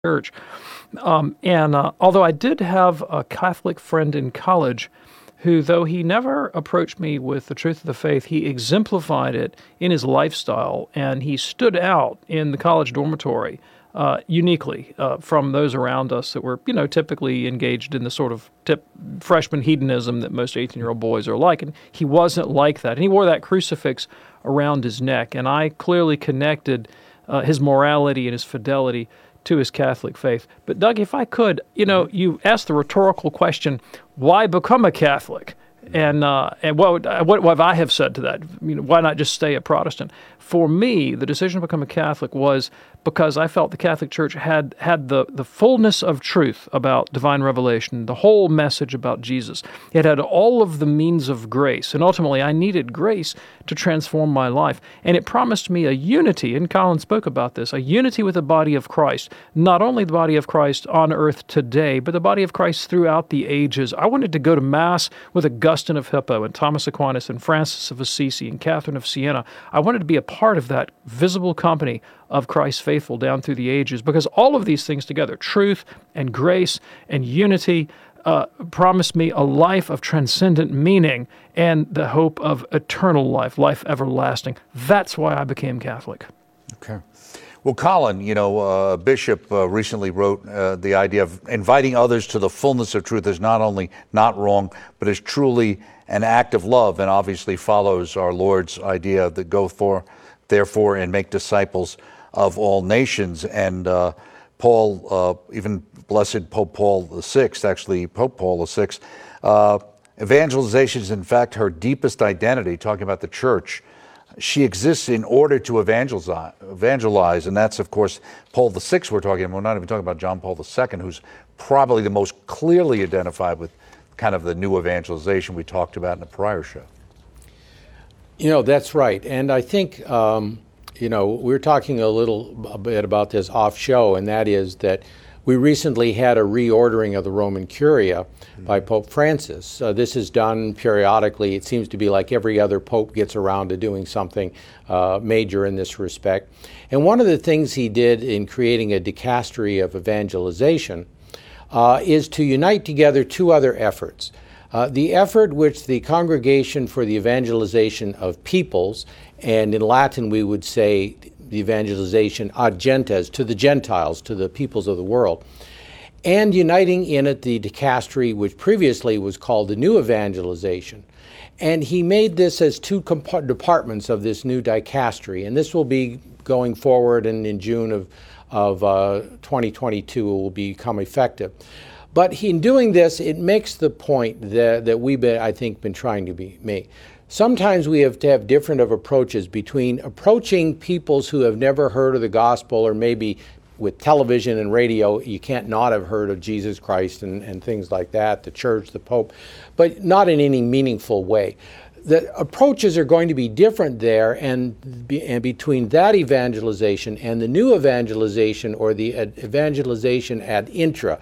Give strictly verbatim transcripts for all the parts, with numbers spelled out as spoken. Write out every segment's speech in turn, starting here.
church. Um, and uh, although I did have a Catholic friend in college who, though he never approached me with the truth of the faith, he exemplified it in his lifestyle, and he stood out in the college dormitory uh, uniquely uh, from those around us that were, you know, typically engaged in the sort of tip freshman hedonism that most eighteen-year-old boys are like. And he wasn't like that. And he wore that crucifix around his neck, and I clearly connected uh, his morality and his fidelity to his Catholic faith. But Doug, if I could, you know, you asked the rhetorical question, why become a Catholic? And uh, and what, what what I have said to that, you know, why not just stay a Protestant? For me, the decision to become a Catholic was because I felt the Catholic Church had had the, the fullness of truth about divine revelation, the whole message about Jesus. It had all of the means of grace, and ultimately I needed grace to transform my life. And it promised me a unity, and Colin spoke about this, a unity with the body of Christ, not only the body of Christ on earth today, but the body of Christ throughout the ages. I wanted to go to Mass with Augustine of Hippo and Thomas Aquinas and Francis of Assisi and Catherine of Siena. I wanted to be a part of that visible company of Christ's faithful down through the ages, because all of these things together, truth and grace and unity, uh, promised me a life of transcendent meaning and the hope of eternal life, life everlasting. That's why I became Catholic. Okay. Well, Colin, you know, uh, Bishop uh, recently wrote uh, the idea of inviting others to the fullness of truth is not only not wrong, but is truly an act of love, and obviously follows our Lord's idea that go for, therefore, and make disciples of all nations. And uh, Paul, uh, even Blessed Pope Paul the Sixth, actually Pope Paul the Sixth, uh, evangelization is in fact her deepest identity, talking about the church. She exists in order to evangelize, evangelize, and that's, of course, Paul the Sixth we're talking about. We're not even talking about John Paul the Second, who's probably the most clearly identified with kind of the new evangelization we talked about in the prior show. You know, that's right. And I think, um, you know, we were talking a little bit about this off show, and that is that we recently had a reordering of the Roman Curia mm-hmm. by Pope Francis. Uh, this is done periodically. It seems to be like every other pope gets around to doing something uh, major in this respect. And one of the things he did in creating a dicastery of evangelization uh, is to unite together two other efforts. Uh, the effort which the Congregation for the Evangelization of Peoples, and in Latin we would say the evangelization ad gentes, to the Gentiles, to the peoples of the world, and uniting in it the dicastery which previously was called the New Evangelization. And he made this as two comp- departments of this new dicastery, and this will be going forward, and in June of, of uh, twenty twenty-two it will become effective. But in doing this, it makes the point that, that we've been, I think, been trying to be make. Sometimes we have to have different of approaches between approaching peoples who have never heard of the gospel, or maybe with television and radio, you can't not have heard of Jesus Christ and, and things like that, the church, the Pope, but not in any meaningful way. The approaches are going to be different there, and, be, and between that evangelization and the new evangelization, or the evangelization ad intra,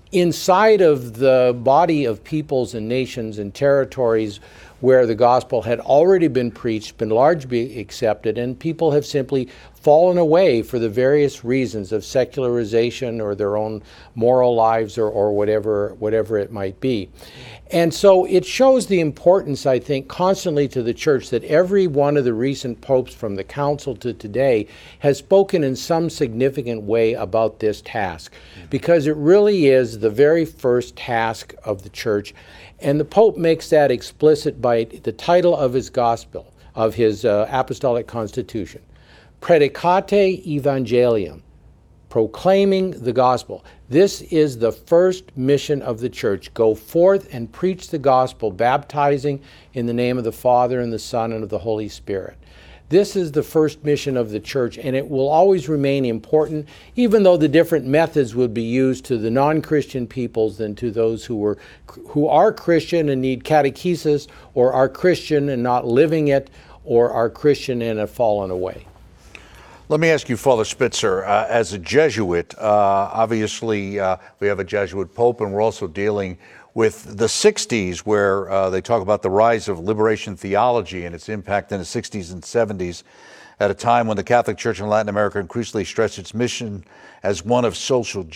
inside of the body of peoples and nations and territories where the gospel had already been preached, been largely accepted, and people have simply fallen away for the various reasons of secularization or their own moral lives, or, or whatever, whatever it might be. And so it shows the importance, I think, constantly to the church that every one of the recent popes from the council to today has spoken in some significant way about this task, because it really is the very first task of the church. And the Pope makes that explicit by the title of his gospel, of his uh, apostolic constitution, Predicate Evangelium, proclaiming the gospel. This is the first mission of the church. Go forth and preach the gospel, baptizing in the name of the Father and the Son and of the Holy Spirit. This is the first mission of the church, and it will always remain important, even though the different methods would be used to the non-Christian peoples than to those who were who are Christian and need catechesis, or are Christian and not living it, or are Christian and have fallen away. Let me ask you, Father Spitzer, uh, as a Jesuit, uh, obviously uh, we have a Jesuit Pope, and we're also dealing with the sixties, where uh, they talk about the rise of liberation theology and its impact in the sixties and seventies. at a time when the Catholic Church in Latin America increasingly stressed its mission as one of social